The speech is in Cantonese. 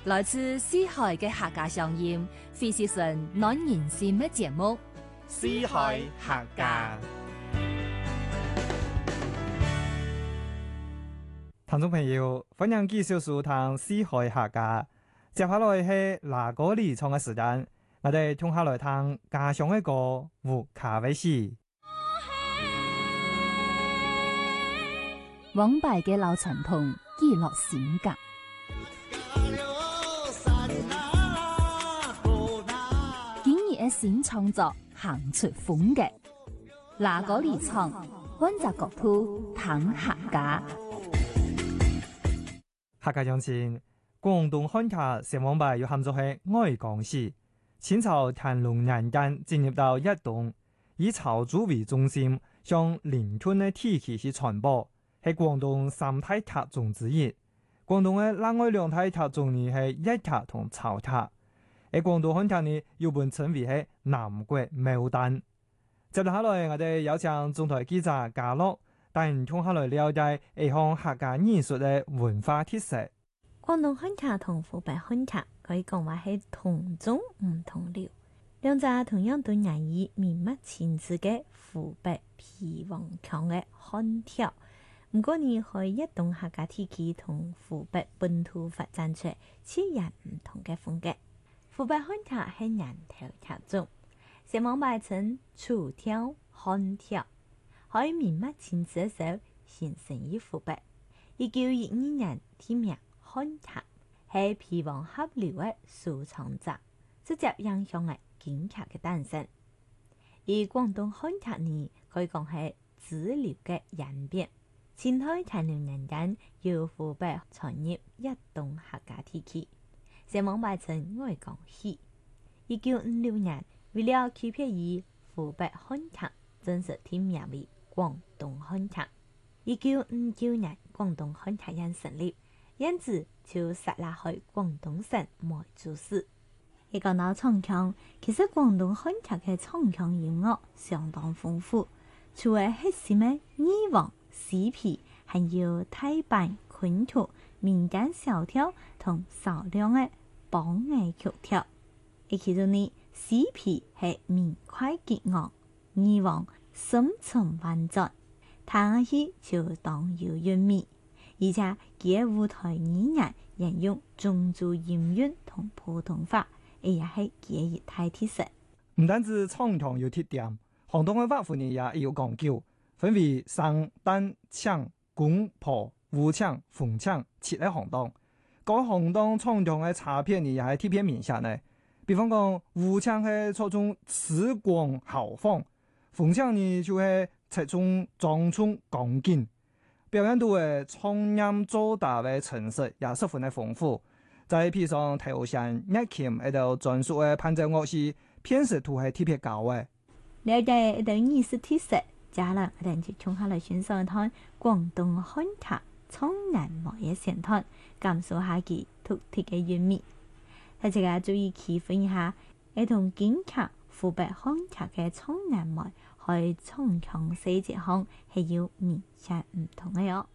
來自四海嘅客家聲音，非是純暖人心嘅節目。 四海客家，聽眾朋友，歡迎繼續收聽四海客家。接下來係哪個離場嘅時間，我哋聽下來聽家鄉嘅歌胡卡威斯。 往敗嘅老傳統，記錄性格。今日嘅新創作，行出風格。哪個離場，溫習國土，談客家。 客家鄉親，廣東漢卡成王牌要喊做係愛港史。清朝乾隆年間進入到一棟，以潮州為中心，向鄰村嘅地區去傳播。係廣東三大塔中之一。廣東嘅另外兩大塔中呢係一塔同草塔。喺廣東漢塔呢，又本稱為係南國牡丹。接落下來，我哋有請中台記者嘉樂帶人聽下來了解一項客家藝術嘅文化特色。 廣東漢卡同湖北漢卡可以講話係同宗唔同料，兩者同樣都難以面目親切嘅湖北皮黃腔嘅漢調。唔過你可以一棟客家地區同湖北本土發展出截然唔同嘅風格。湖北漢卡係人頭塔種，成網bài稱楚調漢調，可以面目親切嘅時候形成於湖北。1912年天命漢卡係皮黃合流嘅收藏者，直接影響嘅京劇嘅誕生。而廣東漢卡呢，可以講係支流嘅演變。清代乾隆年間，由湖北傳入一棟客家地區，成網bài稱愛港戲。1956年，為了區別於湖北漢卡，正式添名為廣東漢卡。1959年，廣東漢卡院成立，因此就設立喺廣東省梅州市。一講到唱腔，其實廣東漢卡嘅唱腔音樂相當豐富，除咗核心嘅二黃、四皮，還有大板、昆曲、民間小調同少量嘅梆藝曲調。而其中呢，四皮係明快激昂，二黃深沉婉轉，聽起就當有韻味。而且佢舞台語言沿用漳州音韻同普通話，亦係佢一大特色。 唔單止唱腔有特點，行當嘅畫法呢也有講究。分為生、旦、搶、公、婆、武搶、鳳搶7個行當。各行當唱腔嘅差別呢，也係特別明顯嘅。比方講，武搶係注重詞廣豪放，鳳搶呢就係側重莊重剛勁。表現到嘅唱音做打嘅程式也十分嘅豐富。再譬如上頭弦、樂琴喺度專屬嘅伴奏樂器，辨識度係特別高嘅。 了解一道藝術特色。接下來我哋就從下來欣賞一趟廣東漢卡蒼南舞嘅線段，感受下其獨特嘅韻味。大家注意區分一下，係同京劇、湖北漢卡嘅蒼南舞喺唱腔細節上係有明顯唔同嘅喲。